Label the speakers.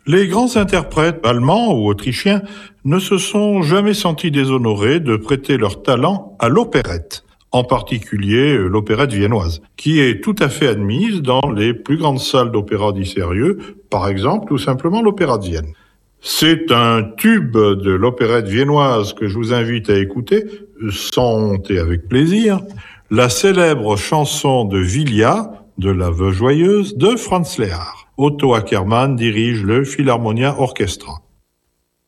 Speaker 1: Les grands interprètes allemands ou autrichiens ne se sont jamais sentis déshonorés de prêter leur talent à l'opérette, en particulier l'opérette viennoise, qui est tout à fait admise dans les plus grandes salles d'opéra dits sérieux, par exemple tout simplement l'Opéra de Vienne. C'est un tube de l'opérette viennoise que je vous invite à écouter, sans honte et avec plaisir, la célèbre chanson de Villia, de la Veuve joyeuse, de Franz Lehár. Otto Ackermann dirige le Philharmonia Orchestra.